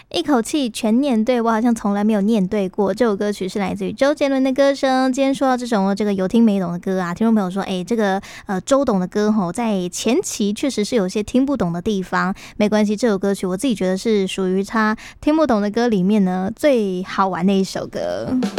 一口气全念对，我好像从来没有念对过。这首歌曲是来自于周杰伦的歌声。今天说到这种这个有听没懂的歌啊，听众朋友说，这个周董的歌吼，在前期确实是有些听不懂的地方，没关系，这首歌曲我自己觉得是属于他听不懂的歌里面呢最好玩的一首歌。